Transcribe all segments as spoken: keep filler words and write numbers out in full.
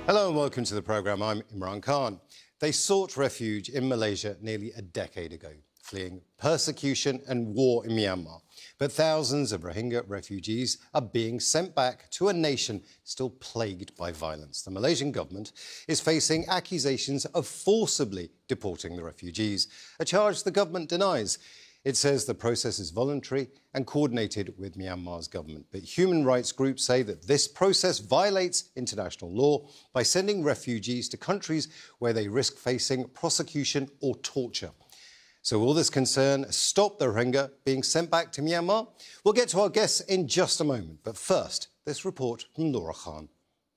Hello and welcome to the programme. I'm Imran Khan. They sought refuge in Malaysia nearly a decade ago, fleeing persecution and war in Myanmar. But thousands of Rohingya refugees are being sent back to a nation still plagued by violence. The Malaysian government is facing accusations of forcibly deporting the refugees, a charge the government denies. It says the process is voluntary and coordinated with Myanmar's government. But human rights groups say that this process violates international law by sending refugees to countries where they risk facing prosecution or torture. So will this concern stop the Rohingya being sent back to Myanmar? We'll get to our guests in just a moment. But first, this report from Laura Khan.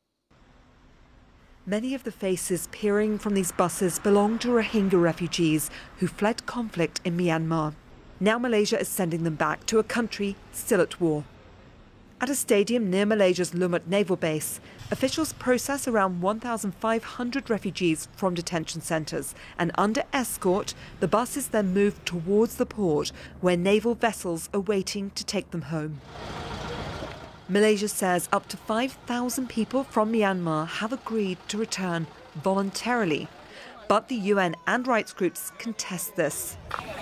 Many of the faces peering from these buses belong to Rohingya refugees who fled conflict in Myanmar. Now Malaysia is sending them back to a country still at war. At a stadium near Malaysia's Lumut Naval Base, officials process around one thousand five hundred refugees from detention centres, and under escort, the buses then move towards the port where naval vessels are waiting to take them home. Malaysia says up to five thousand people from Myanmar have agreed to return voluntarily, but the U N and rights groups contest this.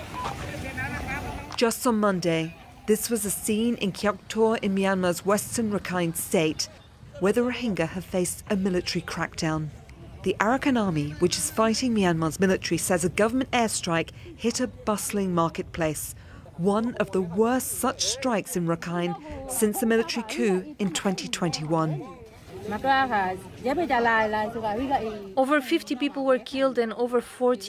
Just on Monday, this was a scene in Kiok Tor in Myanmar's western Rakhine state, where the Rohingya have faced a military crackdown. The Arakan army, which is fighting Myanmar's military, says a government airstrike hit a bustling marketplace, one of the worst such strikes in Rakhine since the military coup in twenty twenty-one. Over fifty people were killed and over forty